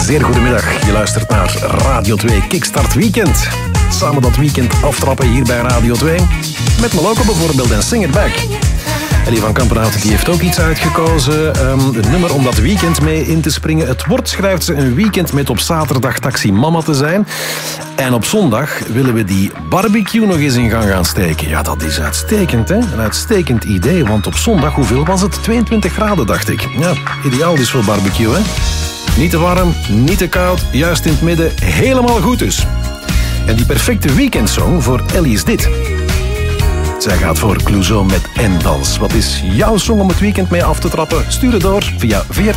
zeer goedemiddag. Je luistert naar Radio 2 Kickstart Weekend. Samen dat weekend aftrappen hier bij Radio 2. Met Moloko bijvoorbeeld en Sing It Back. Ellie van Kampenhouten die heeft ook iets uitgekozen. Een nummer om dat weekend mee in te springen. Het wordt, schrijft ze, een weekend met op zaterdag taxi mama te zijn. En op zondag willen we die barbecue nog eens in gang gaan steken. Ja, dat is uitstekend, hè? Een uitstekend idee, want op zondag, hoeveel was het? 22 graden, dacht ik. Ja, ideaal dus voor barbecue, hè? Niet te warm, niet te koud, juist in het midden, helemaal goed dus. En die perfecte weekendsong voor Ellie is dit. Zij gaat voor Clouseau met En Dans. Wat is jouw song om het weekend mee af te trappen? Stuur het door via 14.